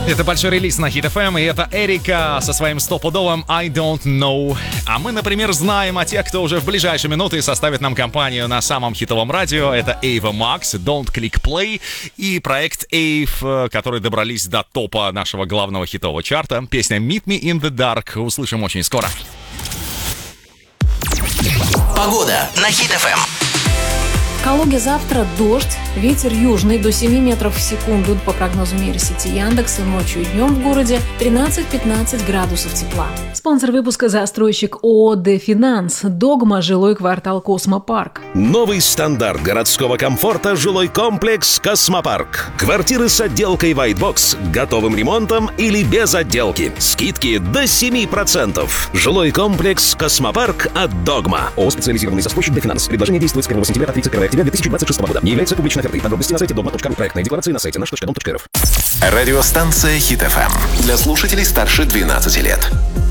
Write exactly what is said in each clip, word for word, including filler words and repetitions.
Это большой релиз на Хит эф эм, и это Эрика со своим стопудовым I Don't Know. А мы, например, знаем о тех, кто уже в ближайшие минуты составит нам компанию на самом хитовом радио. Это Ava Max, Don't Click Play и проект Ave, которые добрались до топа нашего главного хитового чарта. Песня Meet Me in the Dark услышим очень скоро. Погода на Хит эф эм. В Калуге завтра дождь, ветер южный до семи метров в секунду по прогнозу Метеосети Яндекс, и ночью и днем в городе тринадцать-пятнадцать градусов тепла. Спонсор выпуска — застройщик ООО «Дефинанс», Догма, жилой квартал Космопарк. Новый стандарт городского комфорта — жилой комплекс Космопарк. Квартиры с отделкой White Box, готовым ремонтом или без отделки. Скидки до семь процентов. Жилой комплекс Космопарк от Догма. ООО «Специализированный застройщик Дефинанс». Предложение действует с первого сентября по тридцать первое октября две тысячи двадцать шестого года. Не является публичной офертой. Подробности на сайте догма точка ру. Проектные декларации на сайте наш точка дом точка эр эф. Радиостанция Хит эф эм для слушателей старше двенадцати лет.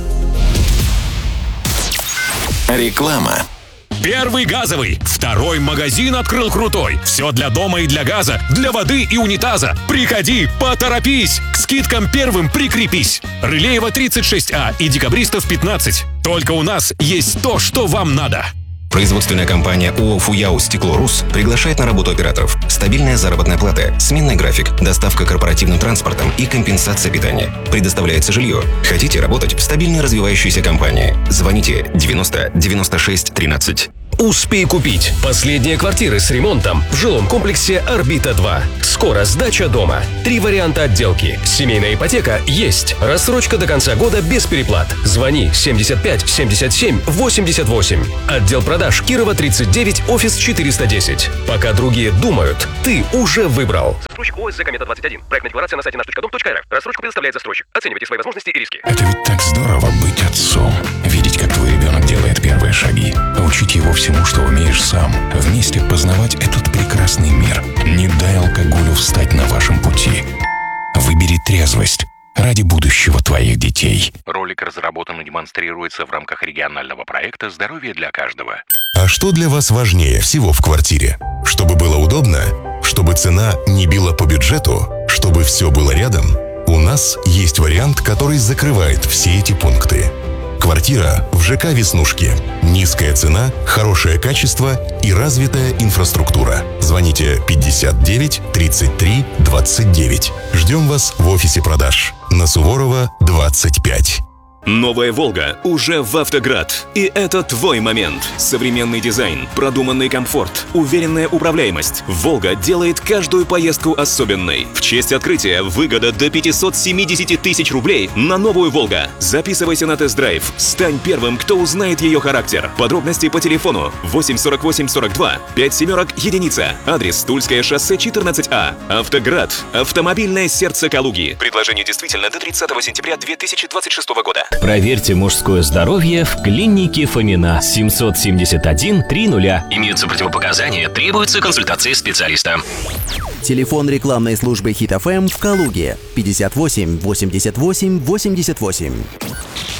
Реклама. Первый газовый. Второй магазин открыл крутой. Все для дома и для газа, для воды и унитаза. Приходи, поторопись. К скидкам первым прикрепись. Рылеева тридцать шесть А и Декабристов пятнадцать. Только у нас есть то, что вам надо. Производственная компания ООО «Фуяу Стекло-Рус» приглашает на работу операторов. Стабильная заработная плата, сменный график, доставка корпоративным транспортом и компенсация питания. Предоставляется жилье. Хотите работать в стабильной развивающейся компании? Звоните девяносто девяносто шесть тринадцать. Успей купить. Последние квартиры с ремонтом в жилом комплексе «Орбита-два». Скоро сдача дома. Три варианта отделки. Семейная ипотека есть. Рассрочка до конца года без переплат. Звони семьдесят пять семьдесят семь восемьдесят восемь. Отдел продаж Кирова тридцать девять, офис четыреста десять. Пока другие думают, ты уже выбрал. Застройщик ОСЗ Комета двадцать один. Проектная декларация на сайте наш точка дом точка эр эф. Рассрочку предоставляет застройщик. Оценивайте свои возможности и риски. Это ведь так здорово быть отцом. Видеть, как твой ребенок делает первые шаги. Учить его всему, что умеешь сам. Вместе познавать этот прекрасный мир. Не дай алкоголю встать на вашем пути. Выбери трезвость ради будущего твоих детей. Ролик разработан и демонстрируется в рамках регионального проекта «Здоровье для каждого». А что для вас важнее всего в квартире? Чтобы было удобно? Чтобы цена не била по бюджету? Чтобы все было рядом? У нас есть вариант, который закрывает все эти пункты. Квартира в ЖК «Веснушки». Низкая цена, хорошее качество и развитая инфраструктура. Звоните пятьдесят девять тридцать три двадцать девять. Ждем вас в офисе продаж на Суворова, двадцать пять. Новая «Волга» уже в «Автоград». И это твой момент. Современный дизайн, продуманный комфорт, уверенная управляемость. «Волга» делает каждую поездку особенной. В честь открытия выгода до пятьсот семьдесят тысяч рублей на новую «Волга». Записывайся на тест-драйв. Стань первым, кто узнает ее характер. Подробности по телефону восемь сорок восемь сорок два пять семерок единица. Адрес Тульское шоссе четырнадцать А. «Автоград». Автомобильное сердце Калуги. Предложение действительно до тридцатого сентября две тысячи двадцать шестого года. Проверьте мужское здоровье в клинике Фомина. семьсот семьдесят один триста. Имеются противопоказания, требуется консультация специалиста. Телефон рекламной службы Хит эф эм в Калуге пятьдесят восемь восемьдесят восемь восемьдесят восемь.